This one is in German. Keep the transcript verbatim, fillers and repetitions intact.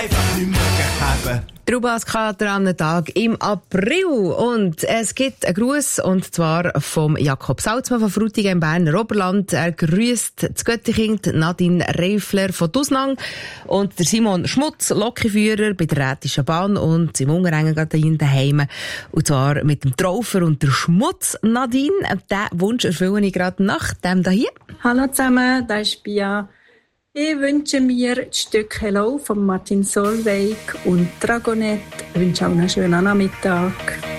einfach nicht mehr haben. Traubaskater an einem Tag im April. Und es gibt einen Gruß, und zwar vom Jakob Salzmann von Frutigen im Berner Oberland. Er grüßt das Göttikind, Nadine Reifler von Dusnang und der Simon Schmutz, Lokführer bei der Rätischen Bahn und im Unterengen gerade in daheim. Und zwar mit dem Traufer und der Schmutz. Nadine, diesen Wunsch erfülle ich gerade nach dem hier. Hallo zusammen, da ist Bia. Ich wünsche mir das Stück Hello von Martin Solveig und Dragonette. Ich wünsche auch einen schönen Nachmittag.